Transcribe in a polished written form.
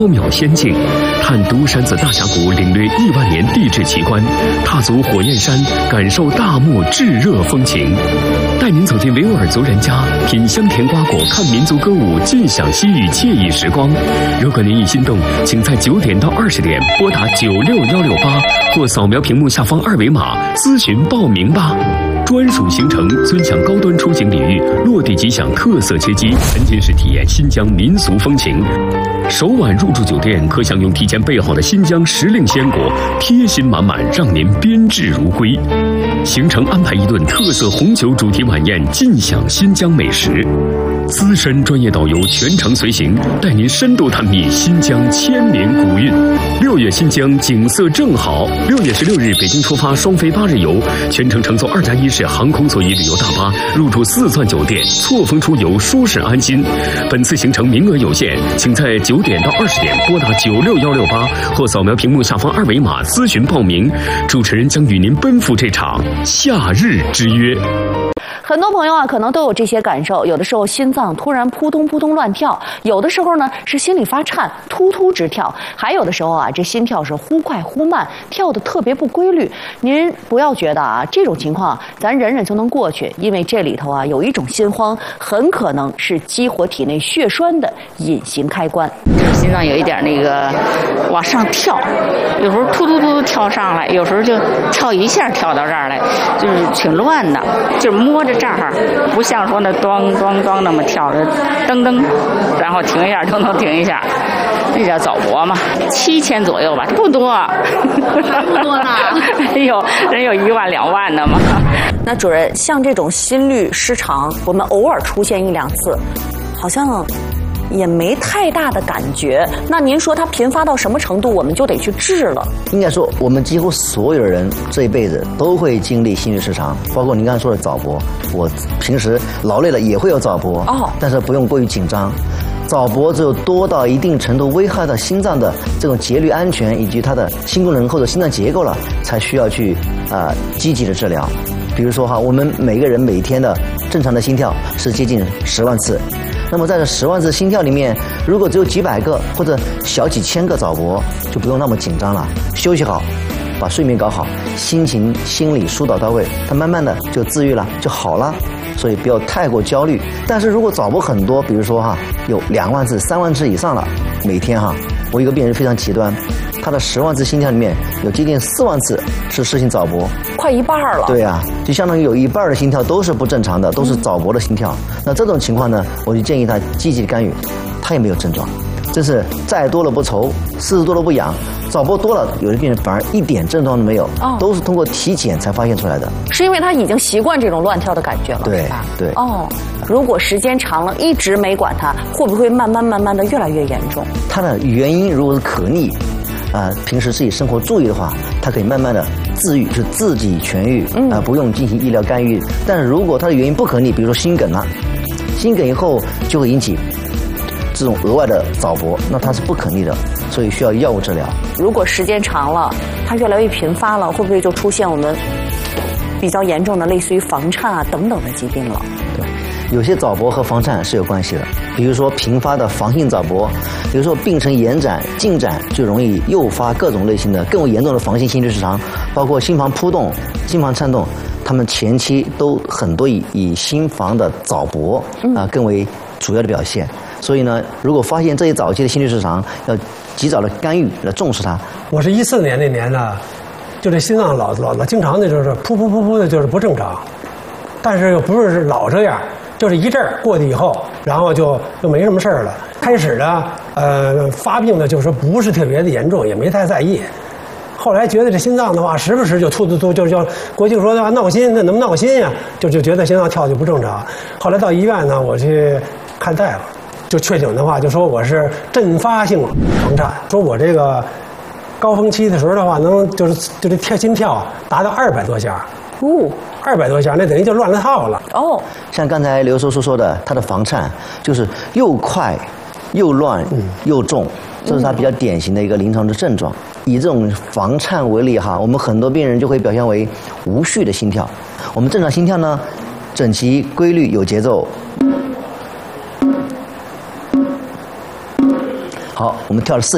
缥缈仙境，探独山子大峡谷，领略1万年地质奇观，踏足火焰山，感受大漠炙热风情。带您走进维吾尔族人家，品香甜瓜果，看民族歌舞，尽享西域惬意时光。如果您已心动，请在9点到20点拨打96168，或扫描屏幕下方2维码咨询报名吧。专属行程，尊享高端出行礼遇，落地即享特色接机，沉浸式体验新疆民俗风情。首晚入住酒店可享用提前备好的新疆时令鲜果，贴心满满，让您宾至如归。行程安排一顿特色红酒主题晚宴，尽享新疆美食。资深专业导游全程随行，带您深度探秘新疆千年古韵。6月新疆景色正好，6月16日北京出发，双飞8日游，全程乘坐2+1式航空座椅旅游大巴，入住4钻酒店，错峰出游，舒适安心。本次行程名额有限，请在9点到20点拨打96168，或扫描屏幕下方2维码咨询报名。主持人将与您奔赴这场夏日之约。 很多朋友啊，可能都有这些感受，有的时候心脏突然扑通扑通乱跳，有的时候呢是心里发颤，突突直跳，还有的时候啊，这心跳是忽快忽慢，跳得特别不规律。您不要觉得啊，这种情况咱忍忍就能过去，因为这里头啊有一种心慌，很可能是激活体内血栓的隐形开关。 心脏有一点那个往上跳，有时候突突突跳上来，有时候就跳一下跳到这儿来，就是挺乱的，就是摸着这儿，不像说那咚咚咚那么跳的，噔噔，然后停一下，噔噔停一下，那叫早搏嘛，7000左右吧，不多， 不多呢， 人有1万2万的嘛。 那主任，像这种心律失常，我们偶尔出现1-2次，好像也没太大的感觉。那您说它频发到什么程度，我们就得去治了？ 应该说，我们几乎所有人这一辈子都会经历心律失常，包括您刚才说的早搏。我平时劳累了也会有早搏，但是不用过于紧张。早搏只有多到一定程度危害到心脏的这种节律安全以及它的心功能或者心脏结构了，才需要去积极的治疗。比如说哈，我们每个人每天的正常的心跳是接近10万次。那么在这10万次心跳里面，如果只有几百个或者小几千个早搏，就不用那么紧张了，休息好，把睡眠搞好，心情心理疏导到位，它慢慢的就治愈了，就好了。所以不要太过焦虑。但是如果早搏很多，比如说哈，有2万次、3万次以上了，每天哈，我一个病人非常极端，他的10万次心跳里面有接近4万次是失心早搏， 快一半了。 对啊，就相当于有1半的心跳都是不正常的，都是早搏的心跳。那这种情况呢，我就建议他积极干预，他也没有症状。这是债多了不愁，狮子多了不痒。早搏多了，有的病人反而一点症状都没有，都是通过体检才发现出来的。 是因为他已经习惯这种乱跳的感觉了， 对吧？ 对。 如果时间长了，一直没管它，会不会慢慢的越来越严重？ 它的原因如果是可逆，平时自己生活注意的话，它可以慢慢的自愈，就自己痊愈，不用进行医疗干预。但是如果它的原因不可逆，比如说心梗了，心梗以后就会引起这种额外的早搏，那它是不可逆的，所以需要药物治疗。 如果时间长了，它越来越频发了，会不会就出现我们比较严重的类似于房颤啊等等的疾病了？ 对，有些早搏和房颤是有关系的，比如说频发的房性早搏，有时候病程延展进展就容易诱发各种类型的更为严重的房性心律失常，包括心房扑动、心房颤动，他们前期都很多以心房的早搏更为主要的表现。所以呢，如果发现这一早期的心律失常，要及早的干预来重视它。 我是14年那年呢，就这心脏老经常的就是噗噗噗噗的，就是不正常，但是又不是老这样，就是一阵儿过去以后，然后就没什么事儿了。开始呢，发病的就是不是特别的严重，也没太在意。后来觉得这心脏的话，时不时就突，就是国际说的话闹心，那能闹心呀？就觉得心脏跳就不正常。后来到医院呢，我去看大夫。就确诊的话，就说我是阵发性房颤，说我这个高峰期的时候的话，能就是跳心跳达到200多下，200多下，那等于就乱了套了。 像刚才刘叔叔说的，他的房颤就是又快又乱又重，这是他比较典型的一个临床的症状。以这种房颤为例哈，我们很多病人就会表现为无序的心跳。我们正常心跳呢，整齐规律有节奏。好，我们跳了4